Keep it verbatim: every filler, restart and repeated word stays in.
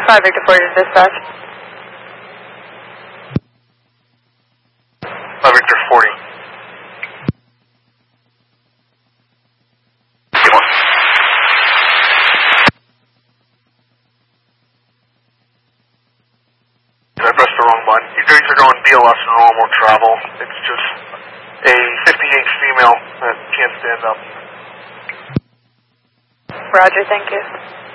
five Victor forty to dispatch. five Victor forty. Get one. I pressed the wrong button. You guys are going B L S normal travel. It's just a fifty-eight female that can't stand up. Roger, thank you.